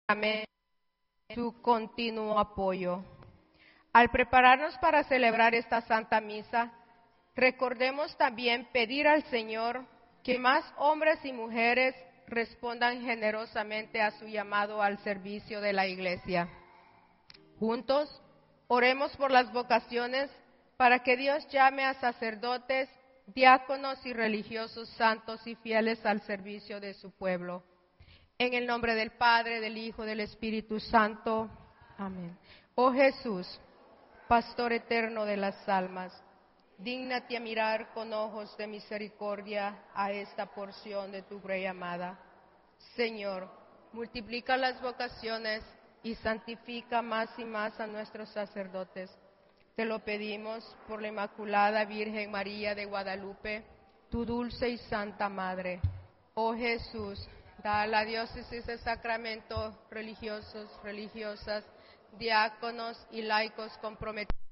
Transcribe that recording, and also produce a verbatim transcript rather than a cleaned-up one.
su continuo apoyo. Al prepararnos para celebrar esta Santa Misa, recordemos también pedir al Señor que más hombres y mujeres respondan generosamente a su llamado al servicio de la Iglesia. Juntos, oremos por las vocaciones para que Dios llame a sacerdotes, diáconos y religiosos santos y fieles al servicio de su pueblo. En el nombre del Padre, del Hijo, del Espíritu Santo. Amén. Oh Jesús, Pastor eterno de las almas, dígnate a mirar con ojos de misericordia a esta porción de tu grey amada. Señor, multiplica las vocaciones y santifica más y más a nuestros sacerdotes. Te lo pedimos por la Inmaculada Virgen María de Guadalupe, tu dulce y santa Madre. Oh Jesús, da a la diócesis de Sacramento religiosos, religiosas, diáconos y laicos comprometidos